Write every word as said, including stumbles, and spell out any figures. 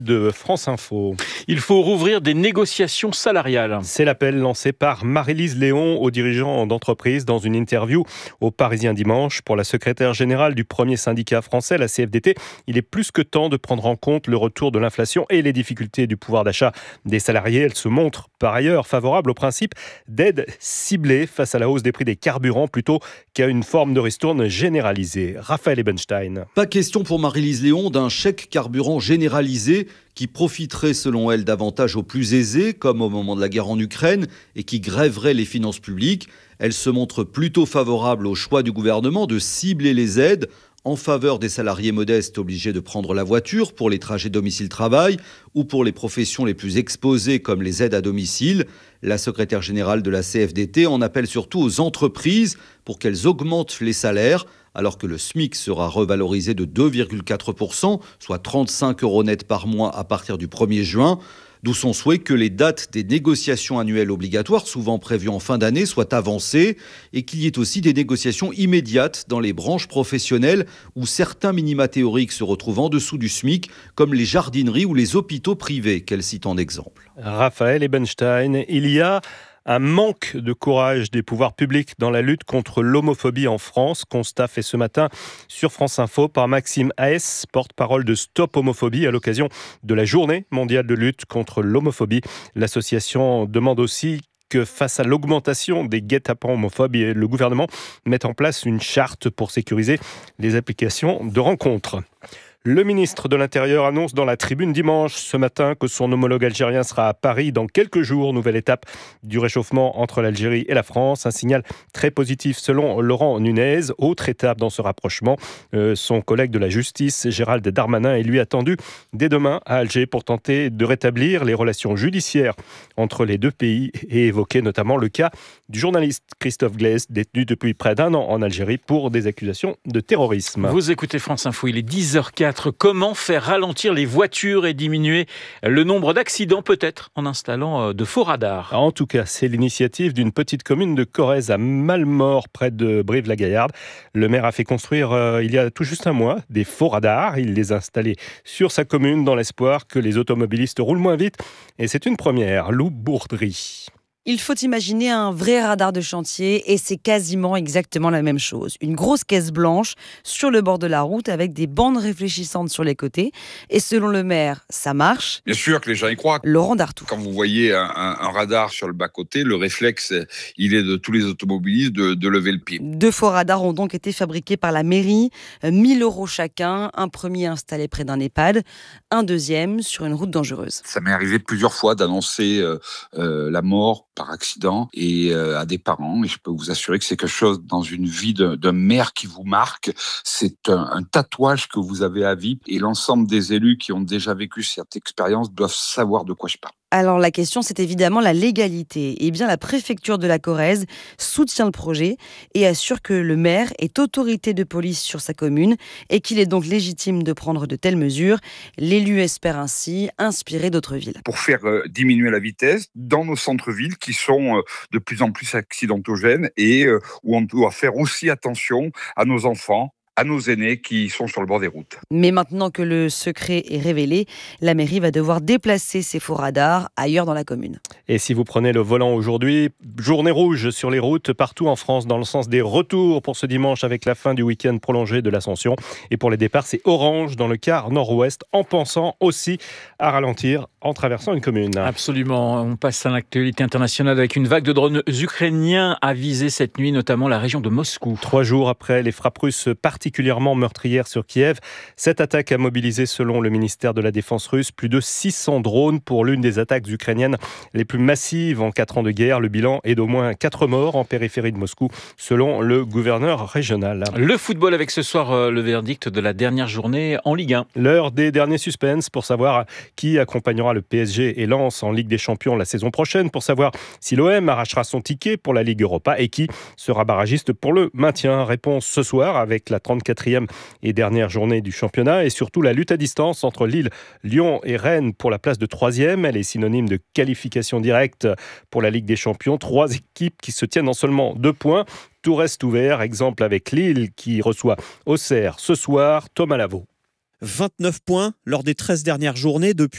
de France Info. Il faut rouvrir des négociations salariales. C'est l'appel lancé par Marie-Lise Léon aux dirigeants d'entreprise dans une interview au Parisien dimanche. Pour la secrétaire générale du premier syndicat français, la C F D T, il est plus que temps de prendre en compte le retour de l'inflation et les difficultés du pouvoir d'achat des salariés. Elle se montre par ailleurs favorable au principe d'aide ciblée face à la hausse des prix des carburants plutôt qu'à une forme de ristourne généralisée. Raphaël Ebenstein. Pas question pour Marie-Lise Léon d'un chèque carburant généralisé qui profiterait selon elle davantage aux plus aisés, comme au moment de la guerre en Ukraine, et qui grèverait les finances publiques. Elle se montre plutôt favorable au choix du gouvernement de cibler les aides en faveur des salariés modestes obligés de prendre la voiture pour les trajets domicile-travail ou pour les professions les plus exposées comme les aides à domicile. La secrétaire générale de la C F D T en appelle surtout aux entreprises pour qu'elles augmentent les salaires, alors que le SMIC sera revalorisé de deux virgule quatre pour cent, soit trente-cinq euros net par mois à partir du premier juin. D'où son souhait que les dates des négociations annuelles obligatoires, souvent prévues en fin d'année, soient avancées et qu'il y ait aussi des négociations immédiates dans les branches professionnelles où certains minima théoriques se retrouvent en dessous du SMIC, comme les jardineries ou les hôpitaux privés, qu'elle cite en exemple. Raphaël Ebenstein, il y a un manque de courage des pouvoirs publics dans la lutte contre l'homophobie en France. Constat fait ce matin sur France Info par Maxime Haes, porte-parole de Stop Homophobie à l'occasion de la journée mondiale de lutte contre l'homophobie. L'association demande aussi que face à l'augmentation des guet-apens homophobes, le gouvernement mette en place une charte pour sécuriser les applications de rencontres. Le ministre de l'Intérieur annonce dans la Tribune dimanche ce matin que son homologue algérien sera à Paris dans quelques jours. Nouvelle étape du réchauffement entre l'Algérie et la France. Un signal très positif selon Laurent Nunez. Autre étape dans ce rapprochement, euh, son collègue de la justice, Gérald Darmanin, est lui attendu dès demain à Alger pour tenter de rétablir les relations judiciaires entre les deux pays et évoquer notamment le cas du journaliste Christophe Glaise, détenu depuis près d'un an en Algérie pour des accusations de terrorisme. Vous écoutez France Info, il est dix heures quatre. Comment faire ralentir les voitures et diminuer le nombre d'accidents, peut-être en installant de faux radars? En tout cas, c'est l'initiative d'une petite commune de Corrèze à Malmort, près de Brive-la-Gaillarde. Le maire a fait construire, euh, il y a tout juste un mois, des faux radars. Il les a installés sur sa commune dans l'espoir que les automobilistes roulent moins vite. Et c'est une première. Lou Bourdry. Il faut imaginer un vrai radar de chantier et c'est quasiment exactement la même chose. Une grosse caisse blanche sur le bord de la route avec des bandes réfléchissantes sur les côtés. Et selon le maire, ça marche. Bien sûr que les gens y croient. Laurent Dartout. Quand vous voyez un, un, un radar sur le bas-côté, le réflexe, il est de tous les automobilistes de, de lever le pied. Deux faux radars ont donc été fabriqués par la mairie. mille euros chacun. Un premier installé près d'un EHPAD. Un deuxième sur une route dangereuse. Ça m'est arrivé plusieurs fois d'annoncer euh, euh, la mort par accident et euh, à des parents, et je peux vous assurer que c'est quelque chose dans une vie de, d'un maire qui vous marque. C'est un, un tatouage que vous avez à vie, et l'ensemble des élus qui ont déjà vécu cette expérience doivent savoir de quoi je parle. Alors la question, c'est évidemment la légalité. Eh bien, la préfecture de la Corrèze soutient le projet et assure que le maire est autorité de police sur sa commune et qu'il est donc légitime de prendre de telles mesures. L'élu espère ainsi inspirer d'autres villes. Pour faire euh, diminuer la vitesse dans nos centres-villes qui sont euh, de plus en plus accidentogènes et euh, où on doit faire aussi attention à nos enfants, à nos aînés qui sont sur le bord des routes. Mais maintenant que le secret est révélé, la mairie va devoir déplacer ses faux radars ailleurs dans la commune. Et si vous prenez le volant aujourd'hui, journée rouge sur les routes partout en France dans le sens des retours pour ce dimanche avec la fin du week-end prolongé de l'Ascension. Et pour les départs, c'est orange dans le quart nord-ouest en pensant aussi à ralentir en traversant une commune. Absolument. On passe à l'actualité internationale avec une vague de drones ukrainiens a visé cette nuit notamment la région de Moscou. Trois jours après les frappes russes particulièrement meurtrières sur Kiev, cette attaque a mobilisé, selon le ministère de la Défense russe, plus de six cents drones pour l'une des attaques ukrainiennes les plus massives en quatre ans de guerre. Le bilan est d'au moins quatre morts en périphérie de Moscou, selon le gouverneur régional. Le football avec ce soir le verdict de la dernière journée en Ligue un. L'heure des derniers suspens pour savoir qui accompagnera le P S G et Lens en Ligue des Champions la saison prochaine, pour savoir si l'O M arrachera son ticket pour la Ligue Europa et qui sera barragiste pour le maintien. Réponse ce soir avec la trente-quatrième et dernière journée du championnat et surtout la lutte à distance entre Lille, Lyon et Rennes pour la place de troisième. Elle est synonyme de qualification directe pour la Ligue des Champions. Trois équipes qui se tiennent en seulement deux points. Tout reste ouvert. Exemple avec Lille qui reçoit Auxerre ce soir. Thomas Lavaux. vingt-neuf points lors des treize dernières journées depuis